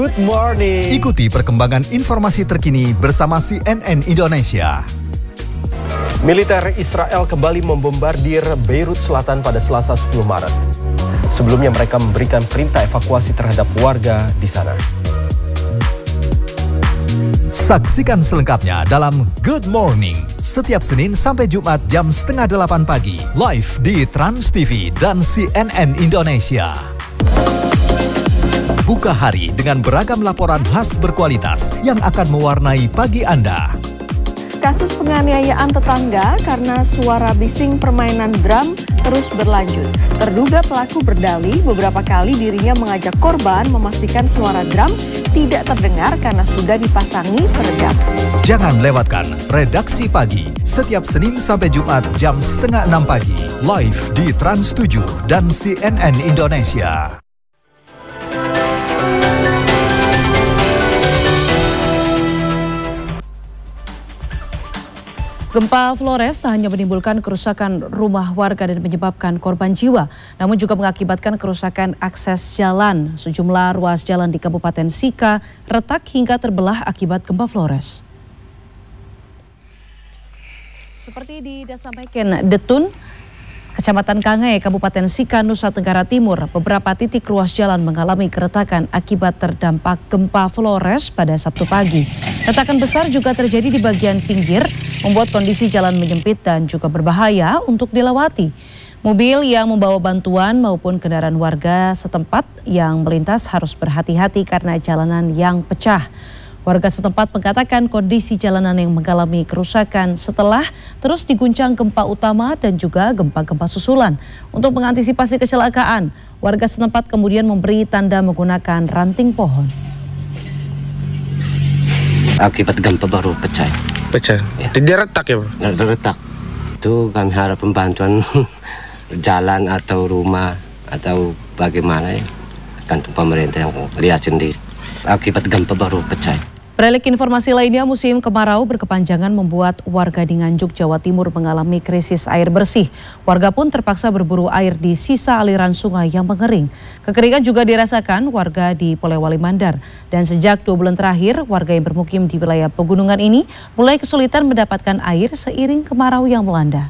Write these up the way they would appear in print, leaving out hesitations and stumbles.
Good morning. Ikuti perkembangan informasi terkini bersama CNN Indonesia. Militer Israel kembali membombardir Beirut Selatan pada Selasa 10 Maret. Sebelumnya mereka memberikan perintah evakuasi terhadap warga di sana. Saksikan selengkapnya dalam Good Morning setiap Senin sampai Jumat jam 7:30 pagi live di Trans TV dan CNN Indonesia. Buka hari dengan beragam laporan khas berkualitas yang akan mewarnai pagi Anda. Kasus penganiayaan tetangga karena suara bising permainan drum terus berlanjut. Terduga pelaku berdalih beberapa kali dirinya mengajak korban memastikan suara drum tidak terdengar karena sudah dipasangi peredam. Jangan lewatkan Redaksi Pagi setiap Senin sampai Jumat jam 5:30 pagi live di Trans 7 dan CNN Indonesia. Gempa Flores tak hanya menimbulkan kerusakan rumah warga dan menyebabkan korban jiwa, namun juga mengakibatkan kerusakan akses jalan. Sejumlah ruas jalan di Kabupaten Sika retak hingga terbelah akibat gempa Flores. Seperti di Desa Meken, Detun, Kecamatan Kangai, Kabupaten Sika, Nusa Tenggara Timur, beberapa titik ruas jalan mengalami keretakan akibat terdampak gempa Flores pada Sabtu pagi. Retakan besar juga terjadi di bagian pinggir, membuat kondisi jalan menyempit dan juga berbahaya untuk dilewati. Mobil yang membawa bantuan maupun kendaraan warga setempat yang melintas harus berhati-hati karena jalanan yang pecah. Warga setempat mengatakan kondisi jalanan yang mengalami kerusakan setelah terus diguncang gempa utama dan juga gempa-gempa susulan. Untuk mengantisipasi kecelakaan, warga setempat kemudian memberi tanda menggunakan ranting pohon. Akibat gempa baru pecah. Pecah? Ya. Dia retak ya, Pak? Retak. Itu kami harap pembantuan jalan atau rumah atau bagaimana ya. Gantung pemerintah yang lihat sendiri. Akibat gempa baru pecah. Beralik informasi lainnya, musim kemarau berkepanjangan membuat warga di Nganjuk, Jawa Timur mengalami krisis air bersih. Warga pun terpaksa berburu air di sisa aliran sungai yang mengering. Kekeringan juga dirasakan warga di Polewali Mandar. Dan sejak 2 bulan terakhir, warga yang bermukim di wilayah pegunungan ini mulai kesulitan mendapatkan air seiring kemarau yang melanda.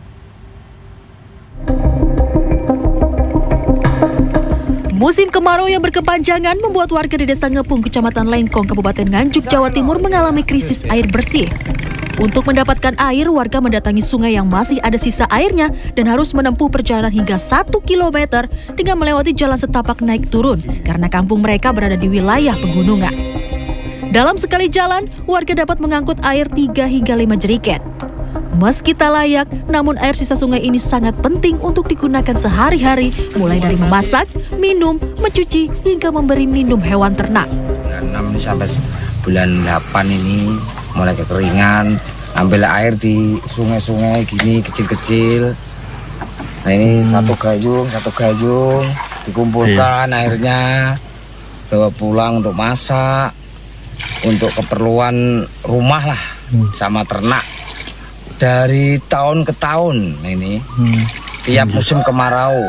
Musim kemarau yang berkepanjangan membuat warga di Desa Ngepung, Kecamatan Lengkong, Kabupaten Nganjuk, Jawa Timur mengalami krisis air bersih. Untuk mendapatkan air, warga mendatangi sungai yang masih ada sisa airnya dan harus menempuh perjalanan hingga 1 km dengan melewati jalan setapak naik turun karena kampung mereka berada di wilayah pegunungan. Dalam sekali jalan, warga dapat mengangkut air 3 hingga 5 jerigen. Meski tak layak, namun air sisa sungai ini sangat penting untuk digunakan sehari-hari, mulai dari memasak, minum, mencuci, hingga memberi minum hewan ternak. Bulan 6 sampai bulan 8 ini mulai kekeringan, ambil air di sungai-sungai gini kecil-kecil. Nah ini satu gayung dikumpulkan airnya, bawa pulang untuk masak, untuk keperluan rumah lah, sama ternak. Dari tahun ke tahun ini, tiap musim kemarau.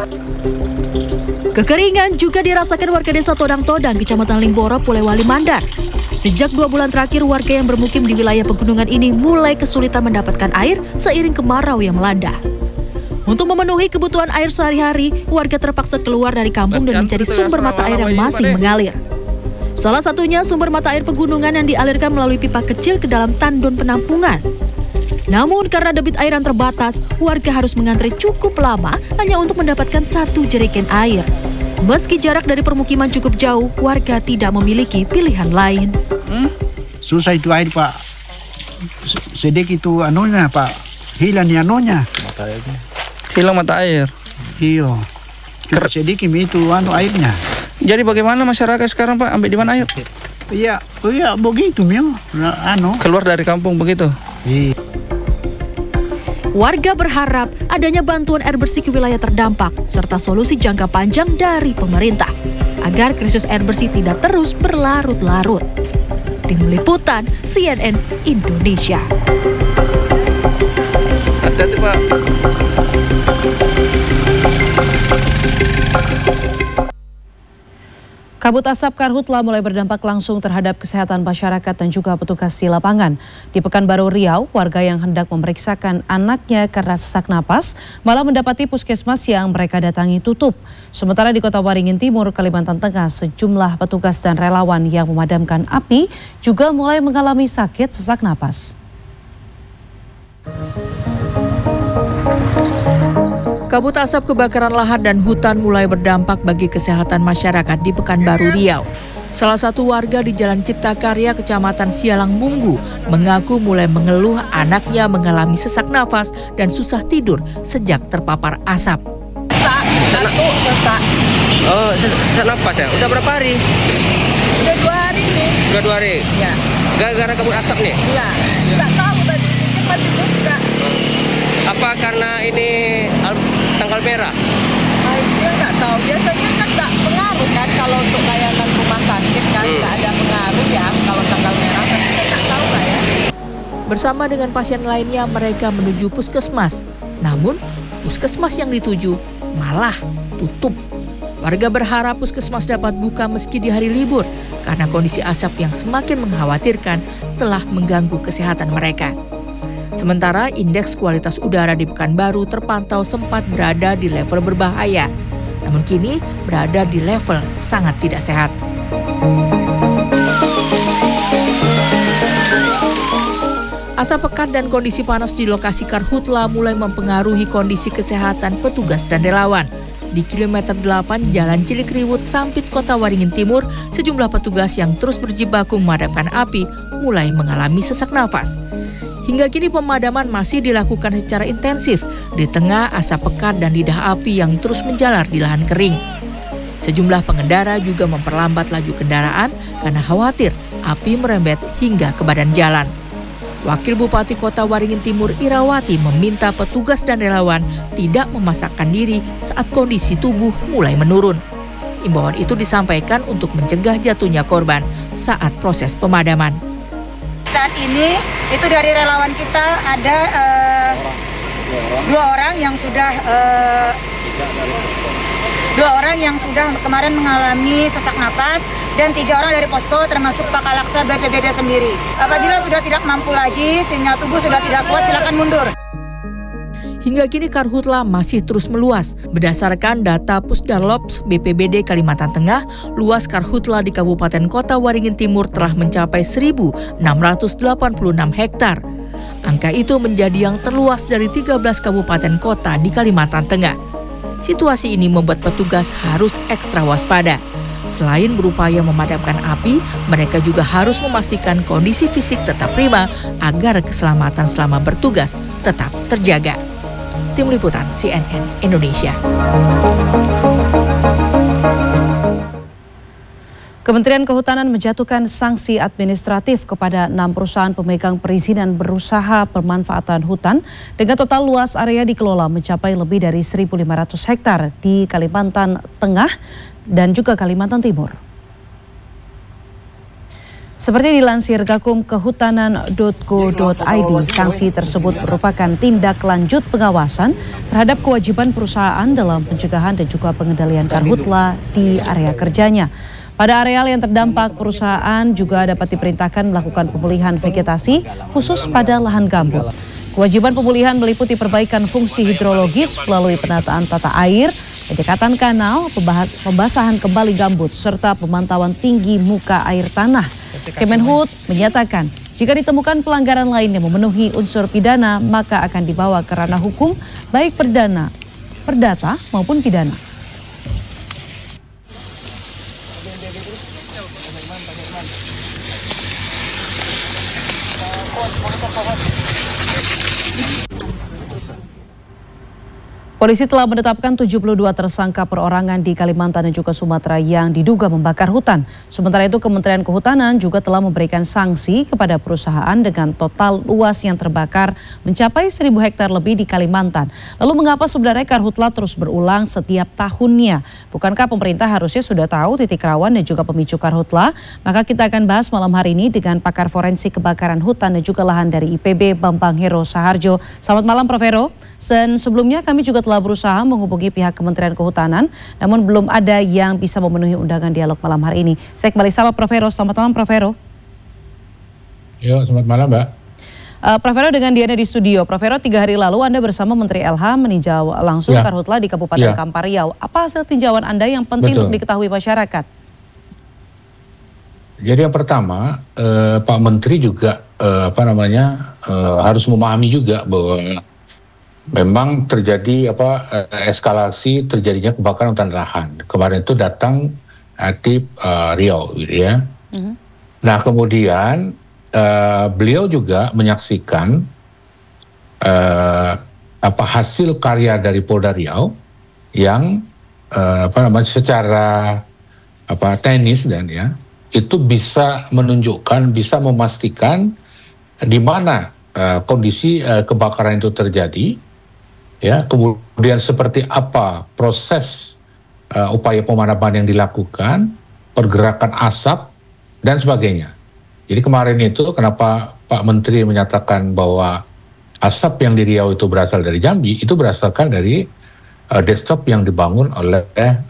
Kekeringan juga dirasakan warga Desa Todang-Todang, Kecamatan Limboro, Polewali Mandar. Sejak 2 bulan terakhir, warga yang bermukim di wilayah pegunungan ini mulai kesulitan mendapatkan air seiring kemarau yang melanda. Untuk memenuhi kebutuhan air sehari-hari, warga terpaksa keluar dari kampung dan mencari sumber mata air yang masih mengalir. Salah satunya sumber mata air pegunungan yang dialirkan melalui pipa kecil ke dalam tandon penampungan. Namun karena debit air yang terbatas, warga harus mengantri cukup lama hanya untuk mendapatkan 1 jerigen air. Meski jarak dari permukiman cukup jauh, warga tidak memiliki pilihan lain. Susah itu air, Pak. Sedikit itu anunya, Pak. Hilang anunya. Hilang mata air. Iya. Sedikit itu airnya. Jadi bagaimana masyarakat sekarang, Pak? Ambil di mana air? Iya, begitu ya. Keluar dari kampung begitu. Iya. Warga berharap adanya bantuan air bersih ke wilayah terdampak serta solusi jangka panjang dari pemerintah agar krisis air bersih tidak terus berlarut-larut. Tim Liputan CNN Indonesia. Hati-hati, Pak. Kabut asap karhutla mulai berdampak langsung terhadap kesehatan masyarakat dan juga petugas di lapangan. Di Pekanbaru Riau, warga yang hendak memeriksakan anaknya karena sesak napas malah mendapati puskesmas yang mereka datangi tutup. Sementara di Kota Waringin Timur, Kalimantan Tengah, sejumlah petugas dan relawan yang memadamkan api juga mulai mengalami sakit sesak napas. Kabut asap kebakaran lahan dan hutan mulai berdampak bagi kesehatan masyarakat di Pekanbaru Riau. Salah satu warga di Jalan Cipta Karya, Kecamatan Sialang Munggu, mengaku mulai mengeluh anaknya mengalami sesak nafas dan susah tidur sejak terpapar asap. Oh, sesak nafas ya? Udah berapa hari? Udah 2 hari nih. Udah 2 hari? Ya. Gara-gara kabut asap nih? Iya. Nggak tahu tadi, mungkin masih buka. Apa karena ini tanggal merah? Dia nggak tahu. Biasanya kan nggak pengaruh kan kalau untuk layanan rumah sakit kan nggak ada pengaruh ya kalau tanggal merah. Tapi saya nggak tahu lah ya. Bersama dengan pasien lainnya mereka menuju puskesmas. Namun puskesmas yang dituju malah tutup. Warga berharap puskesmas dapat buka meski di hari libur karena kondisi asap yang semakin mengkhawatirkan telah mengganggu kesehatan mereka. Sementara indeks kualitas udara di Pekanbaru terpantau sempat berada di level berbahaya, namun kini berada di level sangat tidak sehat. Asap pekat dan kondisi panas di lokasi karhutla mulai mempengaruhi kondisi kesehatan petugas dan relawan. Di kilometer 8 Jalan Cilikriwut, Sampit, Kota Waringin Timur, sejumlah petugas yang terus berjibaku memadamkan api mulai mengalami sesak nafas. Hingga kini pemadaman masih dilakukan secara intensif di tengah asap pekat dan lidah api yang terus menjalar di lahan kering. Sejumlah pengendara juga memperlambat laju kendaraan karena khawatir api merembet hingga ke badan jalan. Wakil Bupati Kota Waringin Timur Irawati meminta petugas dan relawan tidak memasakkan diri saat kondisi tubuh mulai menurun. Imbauan itu disampaikan untuk mencegah jatuhnya korban saat proses pemadaman. Saat ini itu dari relawan kita ada 2 orang yang sudah kemarin mengalami sesak napas dan 3 orang dari posko termasuk Pak Kalaksa BPBD sendiri. Apabila sudah tidak mampu lagi, sinyal tubuh sudah tidak kuat, silakan mundur. Hingga kini karhutla masih terus meluas. Berdasarkan data Pusdarlops BPBD Kalimantan Tengah, luas karhutla di Kabupaten Kota Waringin Timur telah mencapai 1.686 hektar. Angka itu menjadi yang terluas dari 13 kabupaten kota di Kalimantan Tengah. Situasi ini membuat petugas harus ekstra waspada. Selain berupaya memadamkan api, mereka juga harus memastikan kondisi fisik tetap prima agar keselamatan selama bertugas tetap terjaga. Tim Liputan CNN Indonesia. Kementerian Kehutanan menjatuhkan sanksi administratif kepada 6 perusahaan pemegang perizinan berusaha pemanfaatan hutan dengan total luas area dikelola mencapai lebih dari 1.500 hektar di Kalimantan Tengah dan juga Kalimantan Timur. Seperti dilansir gakumkehutanan.go.id, sanksi tersebut merupakan tindak lanjut pengawasan terhadap kewajiban perusahaan dalam pencegahan dan juga pengendalian karhutla di area kerjanya. Pada areal yang terdampak, perusahaan juga dapat diperintahkan melakukan pemulihan vegetasi khusus pada lahan gambut. Kewajiban pemulihan meliputi perbaikan fungsi hidrologis melalui penataan tata air, penyekatan kanal, pembasahan kembali gambut, serta pemantauan tinggi muka air tanah. Kemenhut menyatakan jika ditemukan pelanggaran lain yang memenuhi unsur pidana, maka akan dibawa ke ranah hukum baik perdata maupun pidana. Polisi telah menetapkan 72 tersangka perorangan di Kalimantan dan juga Sumatera yang diduga membakar hutan. Sementara itu Kementerian Kehutanan juga telah memberikan sanksi kepada perusahaan dengan total luas yang terbakar mencapai 1.000 hektar lebih di Kalimantan. Lalu mengapa sebenarnya karhutla terus berulang setiap tahunnya? Bukankah pemerintah harusnya sudah tahu titik rawan dan juga pemicu karhutla? Maka kita akan bahas malam hari ini dengan pakar forensik kebakaran hutan dan juga lahan dari IPB, Bambang Hero Saharjo. Selamat malam Prof. Hero. Dan sebelumnya kami juga telah telah berusaha menghubungi pihak Kementerian Kehutanan, namun belum ada yang bisa memenuhi undangan dialog malam hari ini. Saya kembali sama Prof. Vero. Selamat malam, Prof. Vero. Yo, selamat malam, Mbak. Prof. Vero, dengan Diana di studio. Prof. Vero, 3 hari lalu Anda bersama Menteri LH meninjau langsung Karhutla di Kabupaten Kampar Riau. Apa hasil tinjauan Anda yang penting untuk diketahui masyarakat? Jadi yang pertama, Pak Menteri juga harus memahami juga bahwa memang terjadi eskalasi terjadinya kebakaran hutan lahan. Kemarin itu datang di Riau, gitu ya. Nah kemudian beliau juga menyaksikan hasil karya dari Polda Riau yang secara teknis dan itu bisa menunjukkan, bisa memastikan di mana kondisi kebakaran itu terjadi, ya, kemudian seperti apa proses upaya pemadaman yang dilakukan, pergerakan asap dan sebagainya. Jadi kemarin itu kenapa Pak Menteri menyatakan bahwa asap yang di Riau itu berasal dari Jambi, itu berasalkan dari desktop yang dibangun oleh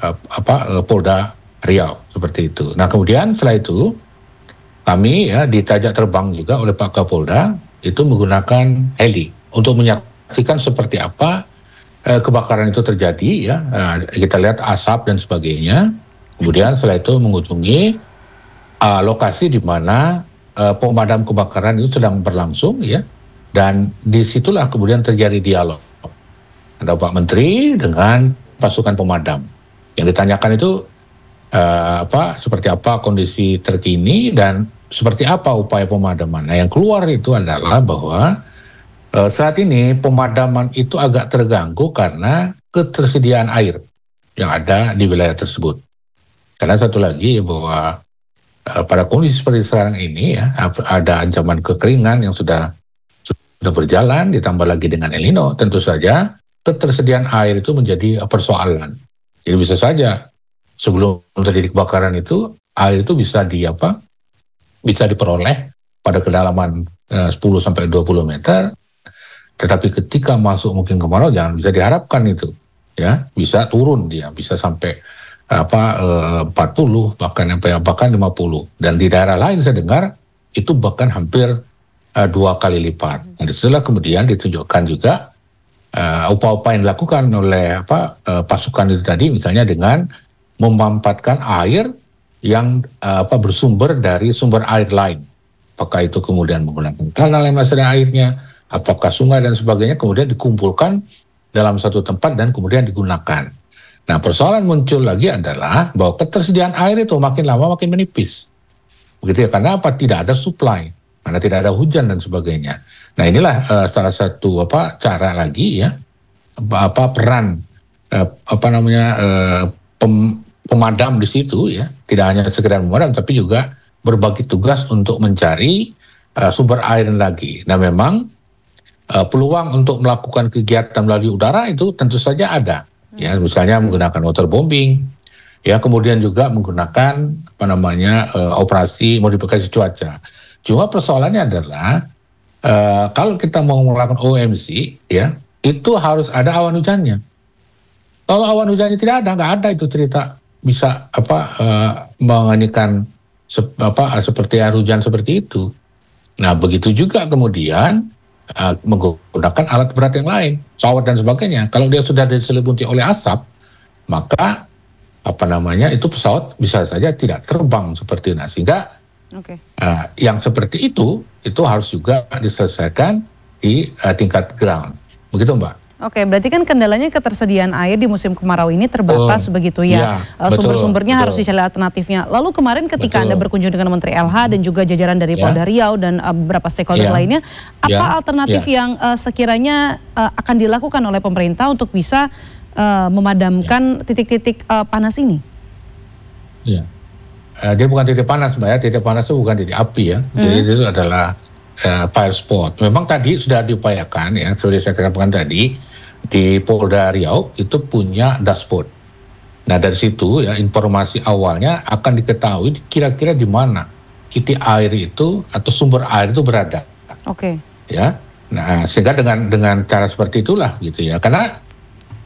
Polda Riau, seperti itu. Nah kemudian setelah itu kami ditajak terbang juga oleh Pak Kapolda itu menggunakan heli untuk menyaksikan seperti apa kebakaran itu terjadi, ya. Kita lihat asap dan sebagainya. Kemudian setelah itu mengunjungi lokasi di mana pemadam kebakaran itu sedang berlangsung, ya, dan disitulah kemudian terjadi dialog ada Pak Menteri dengan pasukan pemadam. Yang ditanyakan itu seperti apa kondisi terkini dan seperti apa upaya pemadaman. Nah yang keluar itu adalah bahwa saat ini pemadaman itu agak terganggu karena ketersediaan air yang ada di wilayah tersebut. Karena satu lagi bahwa pada kondisi seperti sekarang ini, ya, ada ancaman kekeringan yang sudah berjalan, ditambah lagi dengan El Nino, tentu saja ketersediaan air itu menjadi persoalan. Jadi bisa saja sebelum terjadi kebakaran itu air itu bisa diperoleh pada kedalaman 10-20 meter, tetapi ketika masuk mungkin kemarau jangan bisa diharapkan itu, ya, bisa turun dia, bisa sampai 40 bahkan 50, dan di daerah lain saya dengar itu bahkan hampir 2 kali lipat. Dan setelah kemudian ditunjukkan juga upaya-upaya yang dilakukan oleh pasukan itu tadi, misalnya dengan memanfaatkan air yang bersumber dari sumber air lain. Apakah itu kemudian menggunakan kanal yang masih ada airnya, apakah sungai dan sebagainya, kemudian dikumpulkan dalam satu tempat dan kemudian digunakan. Nah persoalan muncul lagi adalah bahwa ketersediaan air itu makin lama makin menipis. Begitu ya, karena apa? Tidak ada supply, karena tidak ada hujan dan sebagainya. Nah inilah salah satu cara lagi, ya, peran pemadam di situ, ya, tidak hanya sekedar memadam tapi juga berbagi tugas untuk mencari sumber air lagi. Nah memang peluang untuk melakukan kegiatan melalui udara itu tentu saja ada, ya, misalnya menggunakan waterbombing, ya, kemudian juga menggunakan operasi modifikasi cuaca. Cuma persoalannya adalah kalau kita mau melakukan OMC, ya, itu harus ada awan hujannya. Kalau awan hujannya tidak ada, nggak ada itu cerita bisa menganikan seperti air hujan seperti itu. Nah begitu juga kemudian menggunakan alat berat yang lain, pesawat dan sebagainya. Kalau dia sudah diselimuti oleh asap, maka itu pesawat bisa saja tidak terbang seperti itu. Sehingga yang seperti itu harus juga diselesaikan di tingkat ground. Begitu, Mbak. Oke, berarti kan kendalanya ketersediaan air di musim kemarau ini terbatas begitu ya. Sumber-sumbernya harus dicari alternatifnya. Lalu kemarin ketika Anda berkunjung dengan Menteri LH dan juga jajaran dari Polda Riau dan beberapa stakeholder lainnya, apa alternatif yang sekiranya akan dilakukan oleh pemerintah untuk bisa memadamkan titik-titik panas ini? Iya, dia bukan titik panas, Mbak, ya. Titik panas itu bukan titik api, ya. Jadi itu adalah fire spot. Memang tadi sudah diupayakan, ya, seperti saya katakan tadi, di Polda Riau itu punya dashboard. Nah dari situ, ya, informasi awalnya akan diketahui kira-kira di mana titik air itu atau sumber air itu berada. Ya, nah sehingga dengan cara seperti itulah gitu, ya, karena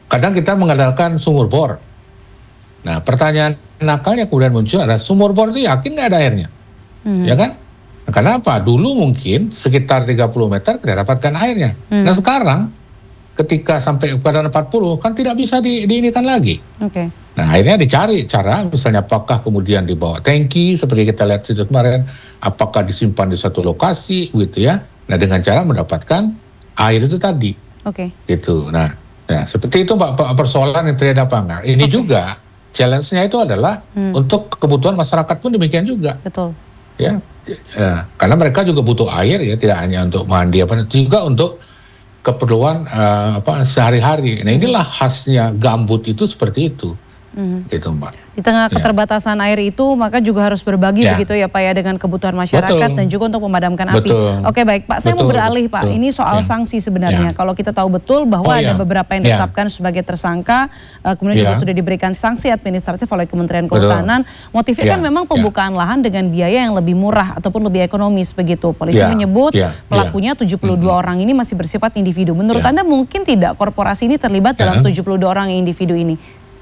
kadang kita mengandalkan sumur bor. Nah, pertanyaan nakalnya kemudian muncul adalah sumur bor itu yakin nggak ada airnya? Ya kan? Nah, kenapa? Dulu mungkin sekitar 30 meter kita dapatkan airnya. Nah, sekarang ketika sampai keadaan 40 kan tidak bisa diinikan lagi. Nah, akhirnya dicari cara, misalnya apakah kemudian dibawa tangki seperti kita lihat itu kemarin, apakah disimpan di satu lokasi gitu ya. Nah, dengan cara mendapatkan air itu tadi. Gitu. Nah, seperti itu Pak, persoalan yang terjadi apa enggak. Ini juga challenge-nya itu adalah untuk kebutuhan masyarakat pun demikian juga. Betul. Ya, karena mereka juga butuh air ya, tidak hanya untuk mandi apa, juga untuk keperluan sehari-hari. Nah, inilah khasnya gambut itu seperti itu. Gitu, Mbak. Di tengah keterbatasan air itu, maka juga harus berbagi begitu ya Pak ya, dengan kebutuhan masyarakat dan juga untuk memadamkan api. Oke, baik Pak, saya mau beralih Pak, ini soal sanksi sebenarnya. Kalau kita tahu betul bahwa ada beberapa yang ditetapkan sebagai tersangka, kemudian juga sudah diberikan sanksi administratif oleh Kementerian Kehutanan. Motifnya kan memang pembukaan lahan dengan biaya yang lebih murah ataupun lebih ekonomis begitu. Polisi menyebut pelakunya 72 orang ini masih bersifat individu. Menurut Anda mungkin tidak korporasi ini terlibat dalam 72 orang individu ini?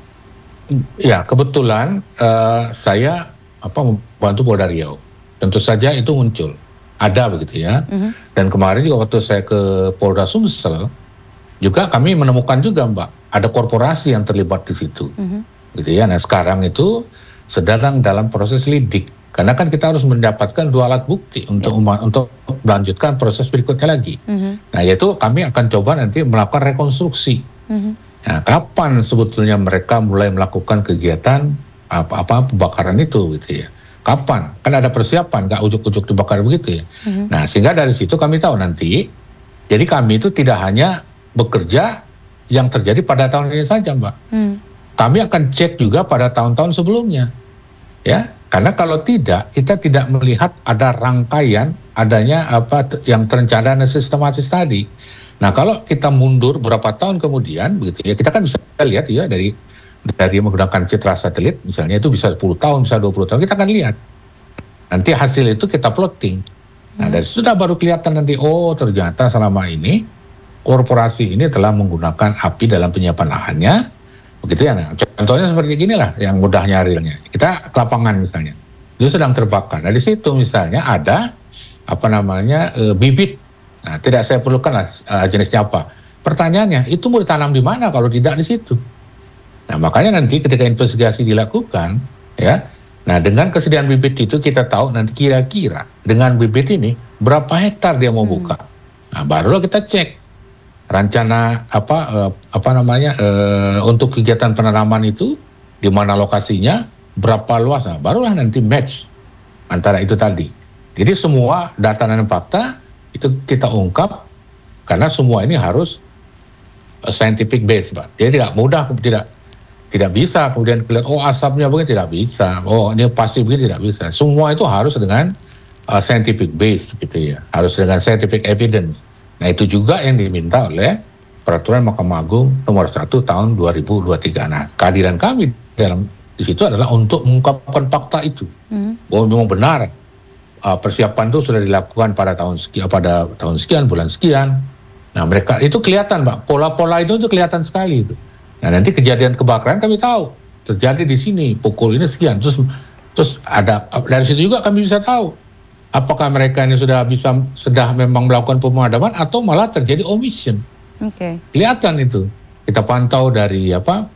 Ya, kebetulan saya membantu Polda Riau. Tentu saja itu muncul, ada begitu ya. Dan kemarin juga waktu saya ke Polda Sumsel, juga kami menemukan juga Mbak, ada korporasi yang terlibat di situ, gitu ya. Nah, sekarang itu sedang dalam proses lidik, karena kan kita harus mendapatkan 2 alat bukti untuk melanjutkan proses berikutnya lagi. Nah, yaitu kami akan coba nanti melakukan rekonstruksi. Nah, kapan sebetulnya mereka mulai melakukan kegiatan pembakaran itu gitu ya? Kapan? Kan ada persiapan, nggak ujuk-ujuk dibakar begitu ya. Nah, sehingga dari situ kami tahu nanti, jadi kami itu tidak hanya bekerja yang terjadi pada tahun ini saja, Mbak. Kami akan cek juga pada tahun-tahun sebelumnya, ya. Karena kalau tidak, kita tidak melihat ada rangkaian adanya yang terencana dan sistematis tadi. Nah, kalau kita mundur beberapa tahun kemudian, begitu ya, kita kan bisa lihat ya dari menggunakan citra satelit, misalnya itu bisa 10 tahun, bisa 20 tahun, kita akan lihat. Nanti hasil itu kita plotting. Nah, dari situ baru kelihatan nanti, oh ternyata selama ini korporasi ini telah menggunakan api dalam penyiapan lahannya, begitu ya. Nah, contohnya seperti inilah yang mudahnya realnya. Kita ke lapangan misalnya, itu sedang terbakar. Nah, di situ misalnya ada bibit. Nah, tidak saya perlukan lah jenisnya apa. Pertanyaannya, itu mau ditanam di mana kalau tidak di situ? Nah, makanya nanti ketika investigasi dilakukan, ya, nah dengan kesediaan bibit itu kita tahu nanti kira-kira dengan bibit ini berapa hektar dia mau buka. Nah, barulah kita cek rencana untuk kegiatan penanaman itu di mana lokasinya, berapa luas. Nah, barulah nanti match antara itu tadi. Jadi semua data dan fakta itu kita ungkap, karena semua ini harus scientific base, Pak. Jadi tidak mudah, tidak bisa kemudian kelihatan, oh asapnya begini, tidak bisa, oh ini pasti begini, tidak bisa. Semua itu harus dengan scientific base gitu ya, harus dengan scientific evidence. Nah, itu juga yang diminta oleh Peraturan Mahkamah Agung nomor 1 tahun 2023. Nah, kehadiran kami di situ adalah untuk mengungkapkan fakta itu, bahwa memang benar persiapan itu sudah dilakukan pada tahun sekian, bulan sekian. Nah, mereka itu kelihatan, Pak, pola-pola itu kelihatan sekali itu. Nah, nanti kejadian kebakaran kami tahu terjadi di sini pukul ini sekian. Terus ada dari situ juga kami bisa tahu apakah mereka ini sudah memang melakukan pemadaman atau malah terjadi omission. Kelihatan itu. Kita pantau dari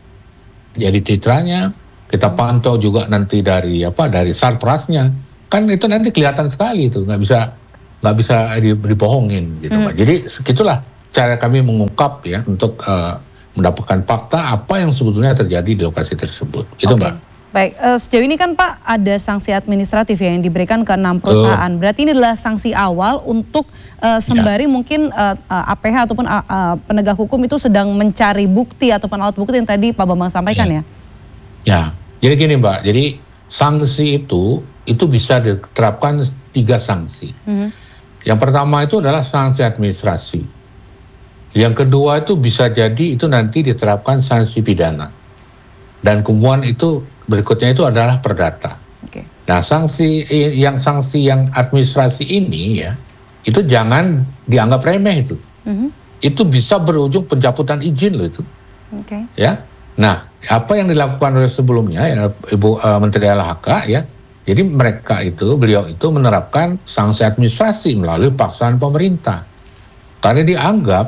jadi citranya, kita pantau juga nanti dari sarprasnya. Kan itu nanti kelihatan sekali itu, nggak bisa dibohongin gitu, Pak. Jadi segitulah cara kami mengungkap ya untuk mendapatkan fakta apa yang sebetulnya terjadi di lokasi tersebut. Itu, Mbak. Baik, sejauh ini kan Pak ada sanksi administratif ya yang diberikan ke 6 perusahaan. Berarti ini adalah sanksi awal untuk sembari mungkin APH ataupun penegak hukum itu sedang mencari bukti ataupun alat bukti yang tadi Pak Bambang sampaikan ya? Ya, jadi gini Mbak, jadi sanksi itu bisa diterapkan 3 sanksi. Yang pertama itu adalah sanksi administrasi. Yang kedua itu bisa jadi itu nanti diterapkan sanksi pidana. Dan kemudian itu berikutnya itu adalah perdata. Nah, sanksi yang administrasi ini ya, itu jangan dianggap remeh itu. Itu bisa berujung pencabutan izin loh itu. Ya, nah apa yang dilakukan oleh sebelumnya ya Ibu Menteri LHK ya, jadi beliau itu menerapkan sanksi administrasi melalui paksaan pemerintah karena dianggap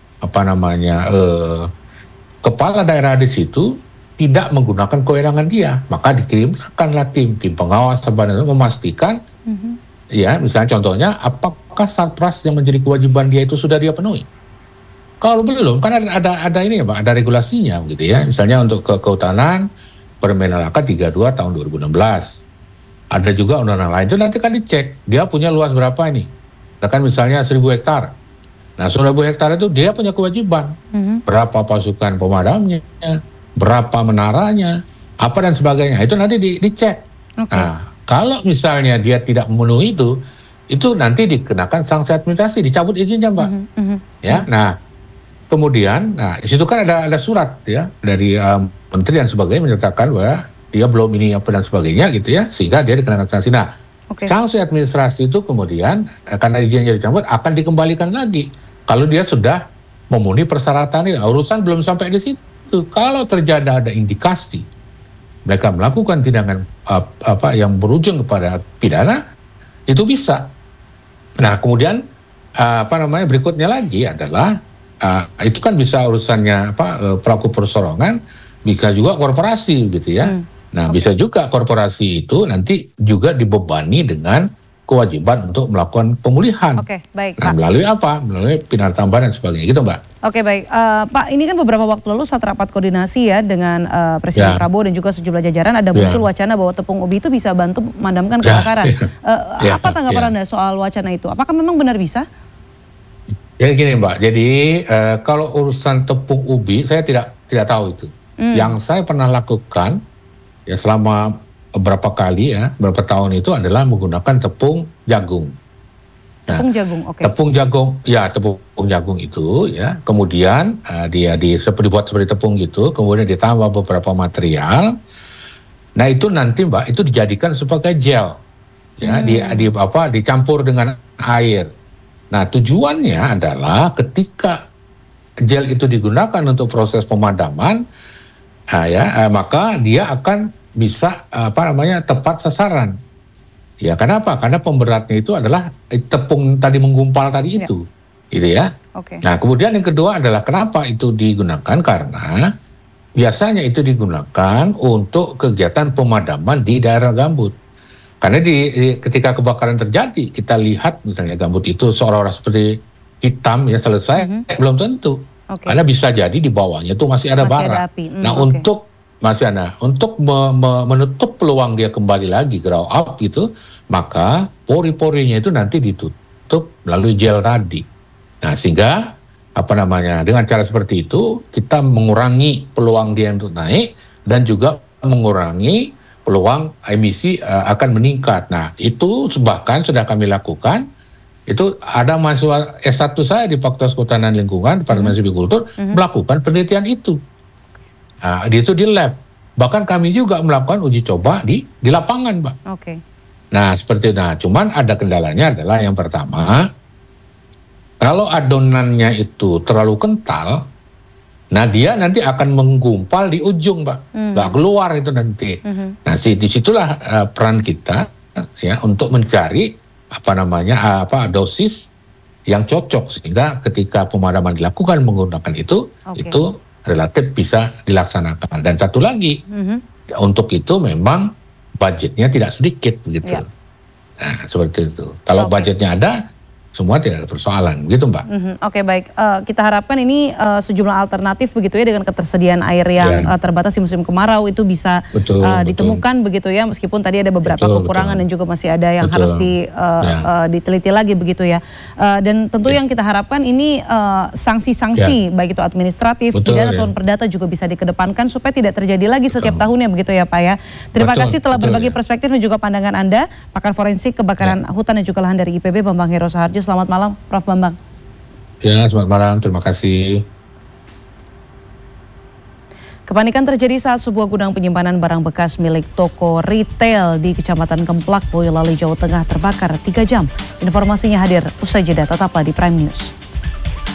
kepala daerah di situ tidak menggunakan kewenangan dia, maka dikirimkanlah tim pengawas sebenarnya memastikan ya, misalnya contohnya apakah sarpras yang menjadi kewajiban dia itu sudah dia penuhi. Kalau belum, kan ada ini ya Pak, ada regulasinya gitu ya. Misalnya untuk kehutanan Permen LHK 32 tahun 2016. Ada juga undang-undang lain itu nanti kan dicek dia punya luas berapa ini. Kan misalnya 1000 hektar. Nah 1000 hektar itu dia punya kewajiban. Berapa pasukan pemadamnya, berapa menaranya, apa dan sebagainya. Itu nanti dicek. Nah kalau misalnya dia tidak memenuhi itu nanti dikenakan sanksi administrasi, dicabut izinnya Mbak. Ya, nah kemudian, di situ kan ada surat ya dari menteri dan sebagainya menyatakan bahwa dia belum ini apa dan sebagainya gitu ya, sehingga dia dikenakan sanksi. Nah, sanksi administrasi itu kemudian karena izinnya dicabut akan dikembalikan lagi kalau dia sudah memenuhi persyaratan itu. Urusan belum sampai di situ. Kalau terjadi ada indikasi mereka melakukan tindakan yang berujung kepada pidana, itu bisa. Nah, kemudian berikutnya lagi adalah itu kan bisa urusannya pelaku persorongan, bisa juga korporasi gitu ya. Nah, bisa juga korporasi itu nanti juga dibebani dengan kewajiban untuk melakukan pemulihan. Baik, nah, Pak. melalui apa? Melalui pidana tambahan dan sebagainya gitu, Mbak. Baik. Pak, ini kan beberapa waktu lalu saat rapat koordinasi ya dengan Presiden Prabowo dan juga sejumlah jajaran ada muncul wacana bahwa tepung ubi itu bisa bantu memadamkan kebakaran. Apa tanggapan Anda soal wacana itu? Apakah memang benar bisa? Jadi gini Mbak, jadi kalau urusan tepung ubi saya tidak tahu itu. Yang saya pernah lakukan ya selama beberapa kali ya, beberapa tahun itu adalah menggunakan tepung jagung. Nah, tepung jagung, tepung jagung, ya tepung jagung itu ya, kemudian dia dibuat seperti tepung gitu, kemudian ditambah beberapa material. Nah itu nanti Mbak, itu dijadikan sebagai gel, ya, dicampur dengan air. Nah tujuannya adalah ketika gel itu digunakan untuk proses pemadaman, maka dia akan bisa tepat sasaran. Ya kenapa? Karena pemberatnya itu adalah tepung tadi menggumpal tadi itu, gitu ya. Nah kemudian yang kedua adalah kenapa itu digunakan? Karena biasanya itu digunakan untuk kegiatan pemadaman di daerah gambut. Karena ketika kebakaran terjadi, kita lihat misalnya gambut itu seolah-olah seperti hitam ya selesai, belum tentu. Karena bisa jadi di bawahnya itu masih ada bara. Nah untuk menutup peluang dia kembali lagi grow up gitu, maka pori-porinya itu nanti ditutup melalui gel tadi. Nah sehingga dengan cara seperti itu kita mengurangi peluang dia untuk naik dan juga mengurangi peluang emisi akan meningkat. Nah itu bahkan sudah kami lakukan. Itu ada mahasiswa S1 saya di Fakultas Kehutanan Lingkungan Departemen Silvikultur melakukan penelitian itu. Nah, itu di lab. Bahkan kami juga melakukan uji coba di lapangan, Mbak. Nah, seperti itu. Nah, cuman ada kendalanya adalah yang pertama, kalau adonannya itu terlalu kental, nah dia nanti akan menggumpal di ujung, Mbak. Nggak keluar itu nanti. Nah, disitulah peran kita ya untuk mencari dosis yang cocok sehingga ketika pemadaman dilakukan menggunakan itu relatif bisa dilaksanakan. Dan satu lagi, untuk itu memang budgetnya tidak sedikit begitu. Nah, seperti itu. Kalau budgetnya ada, semua tidak ada persoalan, gitu Mbak. Baik. Kita harapkan ini sejumlah alternatif begitu ya dengan ketersediaan air yang terbatas di musim kemarau itu bisa ditemukan begitu ya, meskipun tadi ada beberapa kekurangan dan juga masih ada yang harus diteliti lagi begitu ya. Dan tentu yang kita harapkan ini sanksi-sanksi baik itu administratif, pidana ataupun perdata juga bisa dikedepankan supaya tidak terjadi lagi setiap tahunnya begitu ya Pak ya. Terima kasih telah berbagi perspektif dan juga pandangan Anda, pakar forensik kebakaran hutan dan juga lahan dari IPB Bambang Hero Saharjo. Selamat malam, Prof. Bambang. Ya, selamat malam. Terima kasih. Kepanikan terjadi saat sebuah gudang penyimpanan barang bekas milik toko retail di Kecamatan Kemplak, Boyolali, Jawa Tengah terbakar 3 jam. Informasinya hadir usai jeda, tetaplah di Prime News.